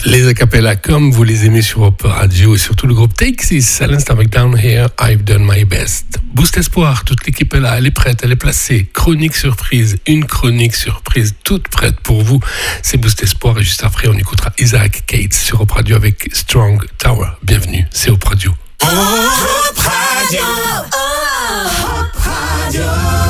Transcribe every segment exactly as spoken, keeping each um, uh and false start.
Les acapellas comme vous les aimez sur Europe Radio et surtout le groupe Take This, à l'instant avec Down Here, I've Done My Best. Boost Espoir, toute l'équipe est là, elle est prête, elle est placée. Chronique surprise, une chronique surprise toute prête pour vous. C'est Boost Espoir et juste après on écoutera Isaac Cates sur Europe Radio avec Strong Tower. Bienvenue, c'est Europe Radio. Europe Radio, Europe Radio.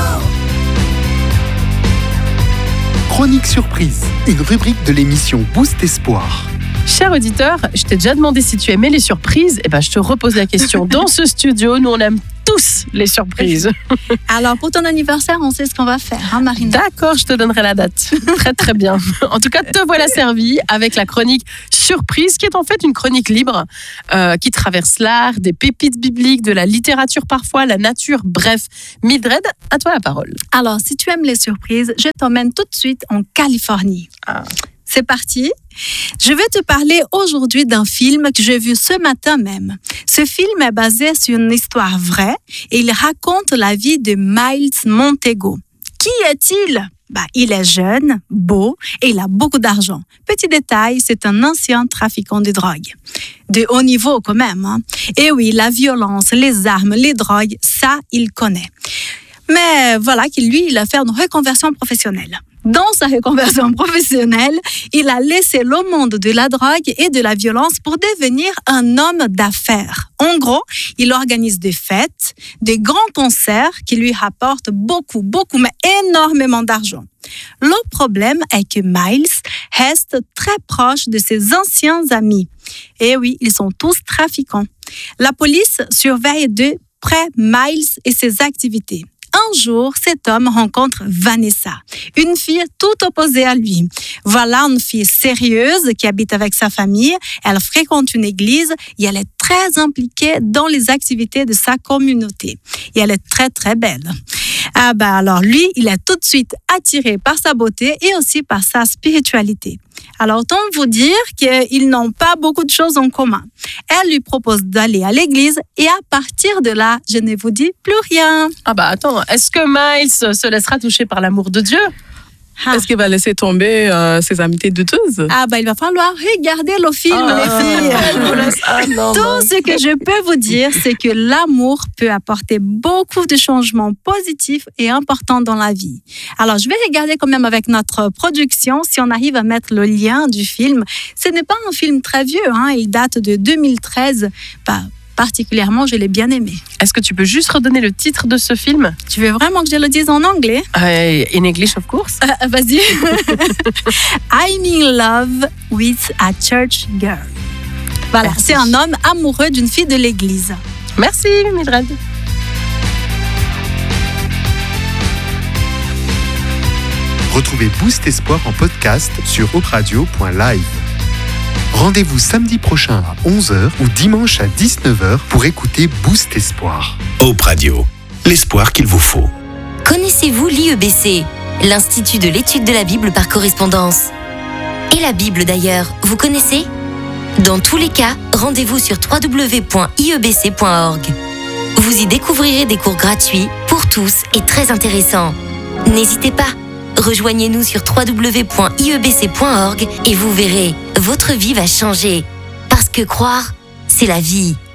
Chronique surprise, une rubrique de l'émission Boost Espoir. Cher auditeur, je t'ai déjà demandé si tu aimais les surprises. Eh ben, je te repose la question. Dans ce studio, nous, on aime tous les surprises. Alors, pour ton anniversaire, on sait ce qu'on va faire, hein, Marina? D'accord, je te donnerai la date. Très, très bien. En tout cas, te voilà servi avec la chronique surprise, qui est en fait une chronique libre euh, qui traverse l'art, des pépites bibliques, de la littérature parfois, la nature. Bref, Mildred, à toi la parole. Alors, si tu aimes les surprises, je t'emmène tout de suite en Californie. Ah. C'est parti. Je vais te parler aujourd'hui d'un film que j'ai vu ce matin même. Ce film est basé sur une histoire vraie et il raconte la vie de Miles Montego. Qui est-il? Bah, il est jeune, beau et il a beaucoup d'argent. Petit détail, c'est un ancien trafiquant de drogue. De haut niveau quand même. Hein. Et oui, la violence, les armes, les drogues, ça, il connaît. Mais voilà que lui, il a fait une reconversion professionnelle. Dans sa reconversion professionnelle, il a laissé le monde de la drogue et de la violence pour devenir un homme d'affaires. En gros, il organise des fêtes, des grands concerts qui lui rapportent beaucoup, beaucoup, mais énormément d'argent. Le problème est que Miles reste très proche de ses anciens amis. Et oui, ils sont tous trafiquants. La police surveille de près Miles et ses activités. Un jour, cet homme rencontre Vanessa, une fille tout opposée à lui. Voilà une fille sérieuse qui habite avec sa famille, elle fréquente une église et elle est très impliquée dans les activités de sa communauté. Et elle est très très belle. Ah bah alors lui, il est tout de suite attiré par sa beauté et aussi par sa spiritualité. Alors, autant vous dire qu'ils n'ont pas beaucoup de choses en commun. Elle lui propose d'aller à l'église et à partir de là, je ne vous dis plus rien. Ah bah attends, est-ce que Miles se laissera toucher par l'amour de Dieu? Ah. Est-ce qu'il va laisser tomber euh, ses amitiés douteuses? Ah bah il va falloir regarder le film, ah, les filles. Ah, non, Tout non. ce que je peux vous dire, c'est que l'amour peut apporter beaucoup de changements positifs et importants dans la vie. Alors je vais regarder quand même avec notre production si on arrive à mettre le lien du film. Ce n'est pas un film très vieux, hein, il date de deux mille treize. Bah, particulièrement, je l'ai bien aimé. Est-ce que tu peux juste redonner le titre de ce film? Tu veux vraiment que je le dise en anglais? uh, In English, of course. Uh, vas-y. I'm in love with a church girl. Voilà, Merci. C'est un homme amoureux d'une fille de l'église. Merci, Mildred. Retrouvez Boost Espoir en podcast sur opradio point live. Rendez-vous samedi prochain à onze heures ou dimanche à dix-neuf heures pour écouter Boost Espoir. Europe Radio, l'espoir qu'il vous faut. Connaissez-vous l'I E B C, l'Institut de l'étude de la Bible par correspondance? Et la Bible d'ailleurs, vous connaissez? Dans tous les cas, rendez-vous sur w w w point i e b c point org. Vous y découvrirez des cours gratuits pour tous et très intéressants. N'hésitez pas, rejoignez-nous sur w w w point i e b c point org et vous verrez, votre vie va changer. Parce que croire, c'est la vie.